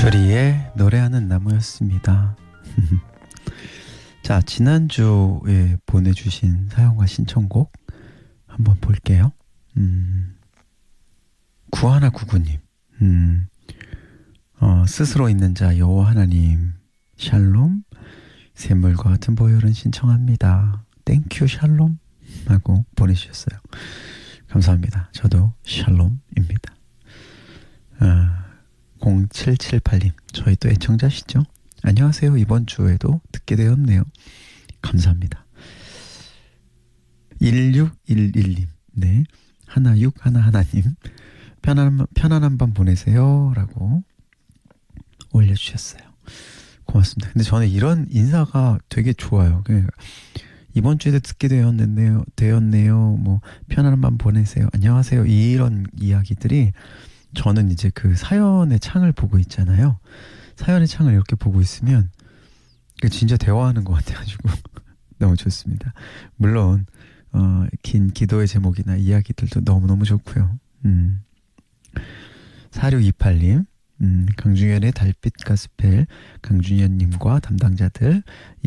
조리의 노래하는 나무였습니다. 자, 지난주에 보내주신 사연과 신청곡 한번 볼게요. 9199님 스스로 있는 자 여호와 하나님 샬롬, 샘물과 같은 보혈은 신청합니다. 땡큐 샬롬 하고 보내주셨어요. 감사합니다. 저도 샬롬입니다. 0778님 저희 또 애청자시죠? 안녕하세요. 이번 주에도 듣게 되었네요. 감사합니다. 1611님 네, 1611님 편안한 밤 보내세요 라고 올려주셨어요. 고맙습니다. 근데 저는 이런 인사가 되게 좋아요. 이번 주에도 듣게 되었네요. 뭐 편안한 밤 보내세요. 안녕하세요. 이런 이야기들이 저는 이제 그 사연의 창을 보고 있잖아요. 사연의 창을 이렇게 보고 있으면 진짜 대화하는 것 같아가지고 너무 좋습니다. 물론 긴 기도의 제목이나 이야기들도 너무너무 좋고요. 4628님 강중현의 달빛 가스펠 강준현님과 담당자들